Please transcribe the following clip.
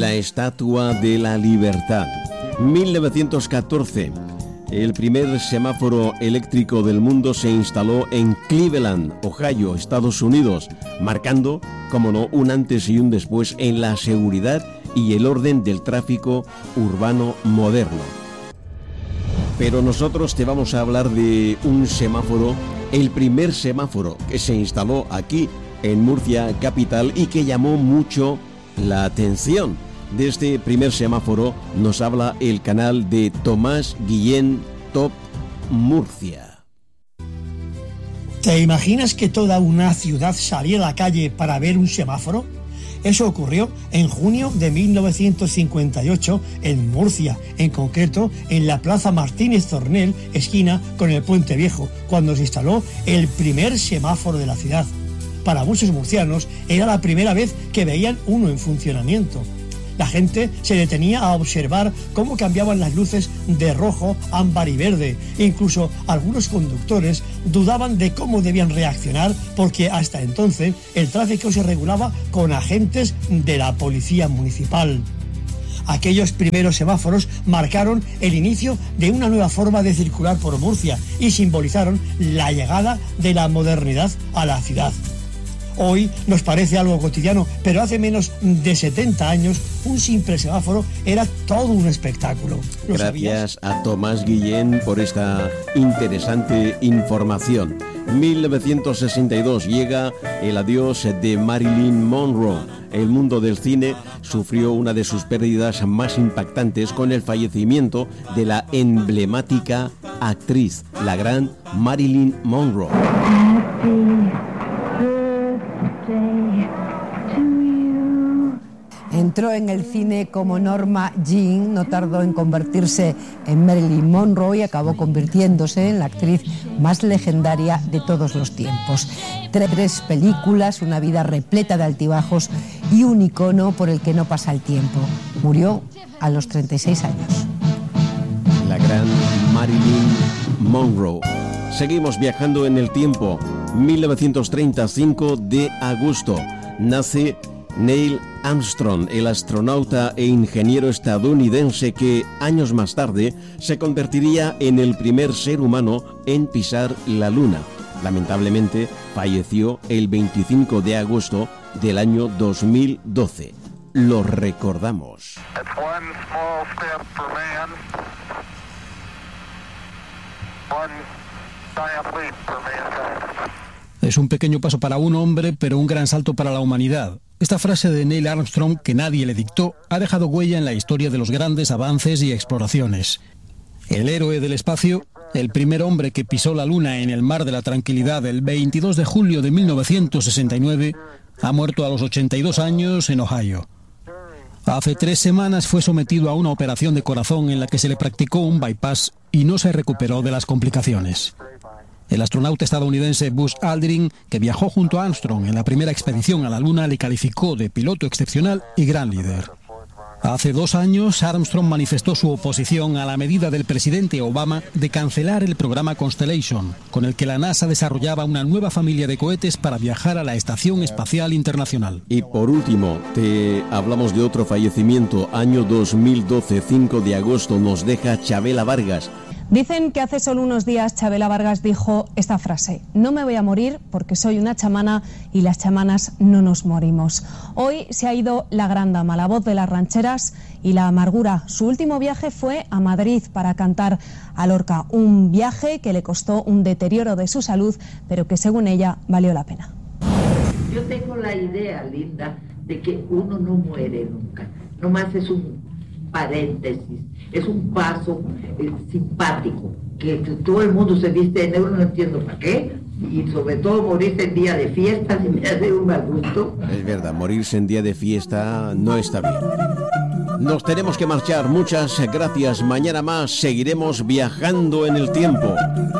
la Estatua de la Libertad. 1914. El primer semáforo eléctrico del mundo se instaló en Cleveland, Ohio, Estados Unidos, marcando, como no, un antes y un después en la seguridad y el orden del tráfico urbano moderno. Pero nosotros te vamos a hablar de un semáforo, el primer semáforo que se instaló aquí en Murcia capital y que llamó mucho la atención. De este primer semáforo nos habla el canal de Tomás Guillén, Top Murcia. ¿Te imaginas que toda una ciudad saliera a la calle para ver un semáforo? Eso ocurrió en junio de 1958 en Murcia, en concreto en la Plaza Martínez Zornel, esquina con el Puente Viejo, cuando se instaló el primer semáforo de la ciudad. Para muchos murcianos era la primera vez que veían uno en funcionamiento. La gente se detenía a observar cómo cambiaban las luces de rojo, ámbar y verde. Incluso algunos conductores dudaban de cómo debían reaccionar porque hasta entonces el tráfico se regulaba con agentes de la policía municipal. Aquellos primeros semáforos marcaron el inicio de una nueva forma de circular por Murcia y simbolizaron la llegada de la modernidad a la ciudad. Hoy nos parece algo cotidiano, pero hace menos de 70 años un simple semáforo era todo un espectáculo. Gracias a Tomás Guillén por esta interesante información. 1962 llega el adiós de Marilyn Monroe. El mundo del cine sufrió una de sus pérdidas más impactantes con el fallecimiento de la emblemática actriz, la gran Marilyn Monroe. Entró en el cine como Norma Jean, no tardó en convertirse en Marilyn Monroe y acabó convirtiéndose en la actriz más legendaria de todos los tiempos. 3 películas, una vida repleta de altibajos y un icono por el que no pasa el tiempo. Murió a los 36 años. La gran Marilyn Monroe. Seguimos viajando en el tiempo. 1935 de agosto. Nace Neil Armstrong, el astronauta e ingeniero estadounidense que años más tarde se convertiría en el primer ser humano en pisar la Luna. Lamentablemente falleció el 25 de agosto del año 2012. Lo recordamos. Es un pequeño paso para un hombre, pero un gran salto para la humanidad. Esta frase de Neil Armstrong, que nadie le dictó, ha dejado huella en la historia de los grandes avances y exploraciones. El héroe del espacio, el primer hombre que pisó la Luna en el Mar de la Tranquilidad el 22 de julio de 1969, ha muerto a los 82 años en Ohio. Hace 3 semanas fue sometido a una operación de corazón en la que se le practicó un bypass y no se recuperó de las complicaciones. El astronauta estadounidense Buzz Aldrin, que viajó junto a Armstrong en la primera expedición a la Luna, le calificó de piloto excepcional y gran líder. Hace 2 años, Armstrong manifestó su oposición a la medida del presidente Obama de cancelar el programa Constellation, con el que la NASA desarrollaba una nueva familia de cohetes para viajar a la Estación Espacial Internacional. Y por último, te hablamos de otro fallecimiento. Año 2012, 5 de agosto, nos deja Chabela Vargas. Dicen que hace solo unos días Chabela Vargas dijo esta frase: no me voy a morir porque soy una chamana y las chamanas no nos morimos. Hoy se ha ido la gran dama, la voz de las rancheras y la amargura. Su último viaje fue a Madrid para cantar a Lorca, un viaje que le costó un deterioro de su salud, pero que según ella valió la pena. Yo tengo la idea, Linda, de que uno no muere nunca, nomás es un paréntesis, es un paso simpático, que todo el mundo se viste de negro, no entiendo para qué, y sobre todo morirse en día de fiesta, si me hace un mal gusto. Es verdad, morirse en día de fiesta no está bien. Nos tenemos que marchar, muchas gracias, mañana más seguiremos viajando en el tiempo.